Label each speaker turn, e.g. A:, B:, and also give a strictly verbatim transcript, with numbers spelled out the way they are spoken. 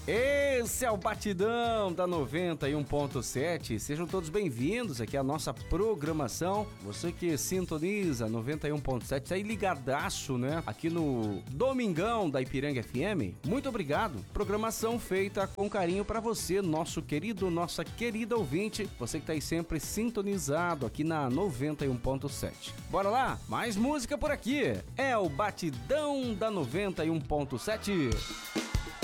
A: Esse é o Batidão da noventa e um ponto sete. Sejam todos bem-vindos aqui à nossa programação. Você que sintoniza noventa e um ponto sete, tá aí ligadaço, né? Aqui no Domingão da Ipiranga F M. Muito obrigado. Programação feita com carinho para você, nosso querido, nossa querida ouvinte. Você que tá aí sempre sintonizado aqui na noventa e um ponto sete. Bora lá? Mais música por aqui. É o Batidão da noventa e um ponto sete.